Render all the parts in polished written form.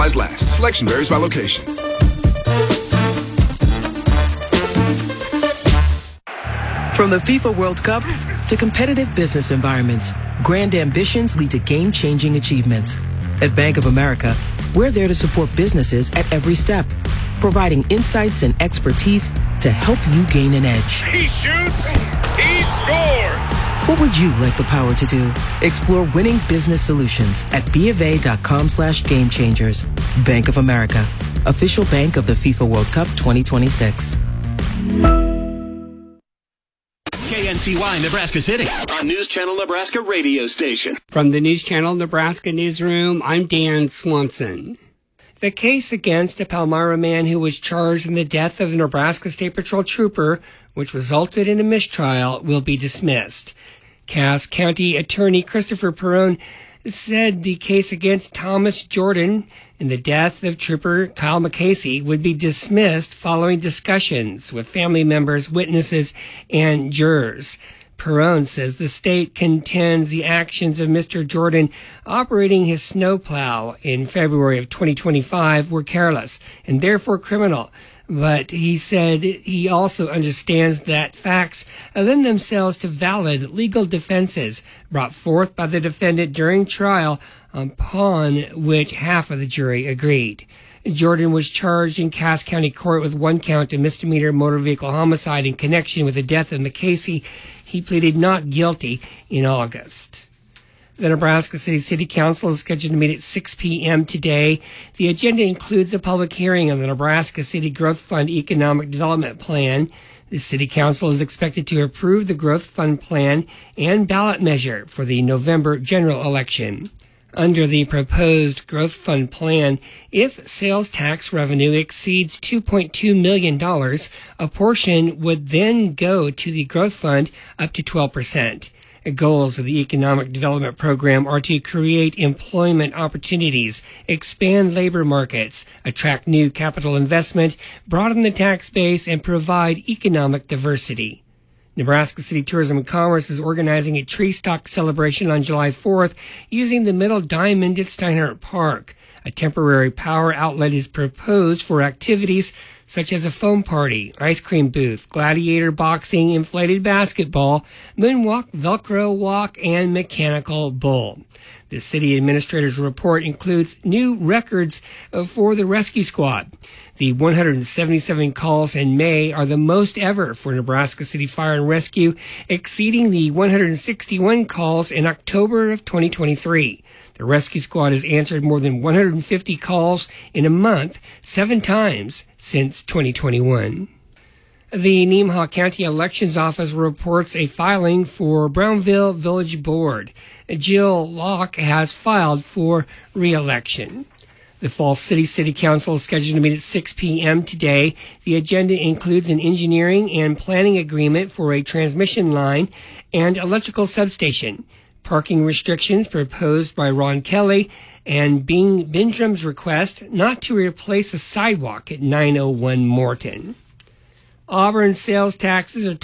Last. Selection varies by location. From the FIFA World Cup to competitive business environments, grand ambitions lead to game-changing achievements. At Bank of America, we're there to support businesses at every step, providing insights and expertise to help you gain an edge. He shoots, he scores! What would you like the power to do? Explore winning business solutions at BofA.com/gamechangers. Bank of America, official bank of the FIFA World Cup 2026. KNCY Nebraska City on News Channel Nebraska radio station. From the News Channel Nebraska newsroom, I'm Dan Swanson. The case against a Palmyra man who was charged in the death of a Nebraska State Patrol trooper, which resulted in a mistrial, will be dismissed. Cass County Attorney Christopher Perrone said the case against Thomas Jordan in the death of Trooper Kyle McCasey would be dismissed following discussions with family members, witnesses, and jurors. Perrone says the state contends the actions of Mr. Jordan operating his snowplow in February of 2025 were careless and therefore criminal. But he said he also understands that facts lend themselves to valid legal defenses brought forth by the defendant during trial, upon which half of the jury agreed. Jordan was charged in Cass County Court with one count of misdemeanor motor vehicle homicide in connection with the death of McCasey. He pleaded not guilty in August. The Nebraska City Council is scheduled to meet at 6 p.m. today. The agenda includes a public hearing on the Nebraska City Growth Fund Economic Development Plan. The City Council is expected to approve the Growth Fund Plan and ballot measure for the November general election. Under the proposed Growth Fund Plan, if sales tax revenue exceeds $2.2 million, a portion would then go to the Growth Fund up to 12%. The goals of the Economic Development Program are to create employment opportunities, expand labor markets, attract new capital investment, broaden the tax base, and provide economic diversity. Nebraska City Tourism and Commerce is organizing a tree stalk celebration on July 4th using the Middle Diamond at Steinhardt Park. A temporary power outlet is proposed for activities such as a foam party, ice cream booth, gladiator boxing, inflated basketball, moonwalk, Velcro walk, and mechanical bull. The city administrator's report includes new records for the rescue squad. The 177 calls in May are the most ever for Nebraska City Fire and Rescue, exceeding the 161 calls in October of 2023. The rescue squad has answered more than 150 calls in a month, 7 times since 2021. The Nemaha County Elections Office reports a filing for Brownville Village Board. Jill Locke has filed for re-election. The Falls City Council is scheduled to meet at 6 p.m. today. The agenda includes an engineering and planning agreement for a transmission line and electrical substation, parking restrictions proposed by Ron Kelly, and Bindrum's request not to replace a sidewalk at 901 Morton. Auburn sales taxes are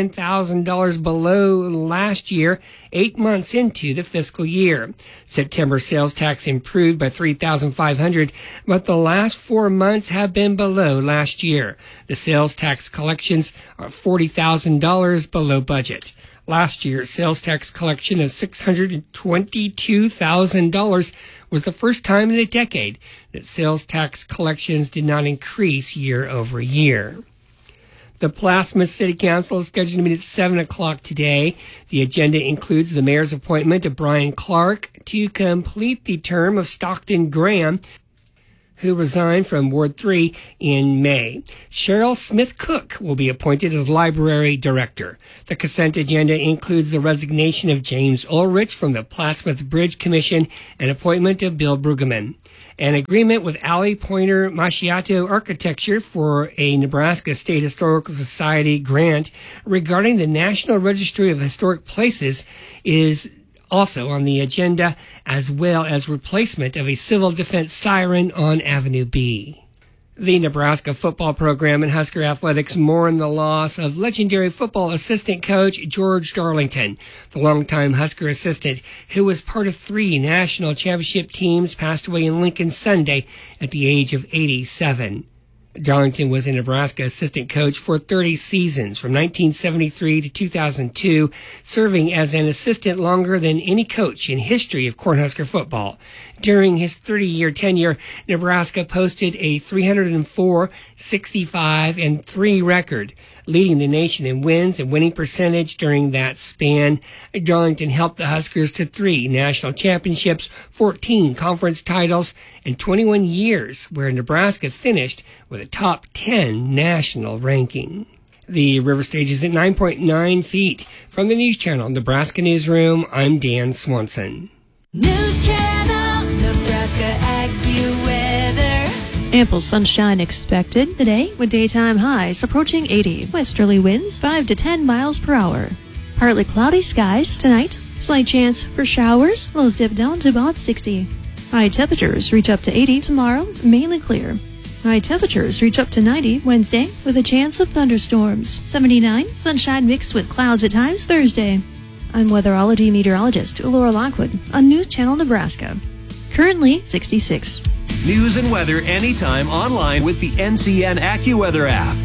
$29,000 below last year, 8 months into the fiscal year. September sales tax improved by $3,500, but the last 4 months have been below last year. The sales tax collections are $40,000 below budget. Last year's sales tax collection of $622,000 was the first time in a decade that sales tax collections did not increase year over year. The Plattsmouth City Council is scheduled to meet at 7 o'clock today. The agenda includes the mayor's appointment of Brian Clark to complete the term of Stockton Graham, who resigned from Ward 3 in May. Cheryl Smith-Cook will be appointed as library director. The consent agenda includes the resignation of James Ulrich from the Plattsmouth Bridge Commission and appointment of Bill Brueggemann. An agreement with Allie Pointer Macchiato Architecture for a Nebraska State Historical Society grant regarding the National Registry of Historic Places is also on the agenda, as well as replacement of a civil defense siren on Avenue B. The Nebraska football program and Husker athletics mourn the loss of legendary football assistant coach George Darlington. The longtime Husker assistant, who was part of 3 national championship teams, passed away in Lincoln Sunday at the age of 87. Darlington was a Nebraska assistant coach for 30 seasons from 1973 to 2002, serving as an assistant longer than any coach in history of Cornhusker football. During his 30-year tenure, Nebraska posted a 304, 65, and 3 record, leading the nation in wins and winning percentage during that span. Darlington helped the Huskers to 3 national championships, 14 conference titles, and 21 years where Nebraska finished with a top 10 national ranking. The river stage is at 9.9 feet. From the News Channel, Nebraska Newsroom, I'm Dan Swanson. News Channel, Nebraska AccuWeather. Ample sunshine expected today with daytime highs approaching 80. Westerly winds 5 to 10 miles per hour. Partly cloudy skies tonight. Slight chance for showers. Lows dip down to about 60. High temperatures reach up to 80 tomorrow, mainly clear. High temperatures reach up to 90 Wednesday with a chance of thunderstorms. 79, sunshine mixed with clouds at times Thursday. I'm weatherology meteorologist Laura Lockwood on News Channel Nebraska. Currently 66. News and weather anytime online with the NCN AccuWeather app.